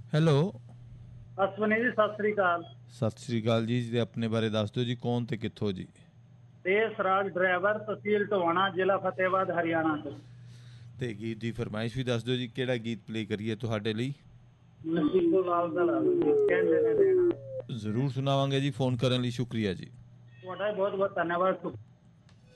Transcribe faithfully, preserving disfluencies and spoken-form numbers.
Hello. Ashwani ਜੀ, ਸਤਿ ਸ੍ਰੀ ਅਕਾਲ। ਸਤਿ ਸ਼੍ਰੀ ਅਕਾਲ ਜੀ। ਜੀ ਆਪਣੇ ਬਾਰੇ ਦੱਸ ਦਿਓ ਜੀ, ਕੌਣ ਤੇ ਕਿੱਥੋਂ ਜੀ? ਦੇਸ ਰਾਜ ਡਰਾਈਵਰ, ਤਹਿਸੀਲ ਟੋਹਾਣਾ, ਜ਼ਿਲ੍ਹਾ ਫਤਿਹਾਬਾਦ, ਹਰਿਆਣਾ ਤੋਂ। ਤੇ ਗੀਤ ਦੀ ਫਰਮਾਇਸ਼ ਵੀ ਦੱਸ ਦਿਓ ਜੀ, ਕਿਹੜਾ ਗੀਤ ਪਲੇ ਕਰੀਏ ਤੁਹਾਡੇ ਲਈ? ਨਸੀਬੋ ਲਾਲ ਦਾ ਲਾ ਦਿਓ ਜੀ, ਕਹਿੰਦੇ ਨੇ ਦੇਣਾ। ਜ਼ਰੂਰ ਸੁਣਾਵਾਂਗੇ ਜੀ। ਫ਼ੋਨ ਕਰਨ ਲਈ ਸ਼ੁਕਰੀਆ ਜੀ। ਤੁਹਾਡਾ ਬਹੁਤ ਬਹੁਤ ਧੰਨਵਾਦ।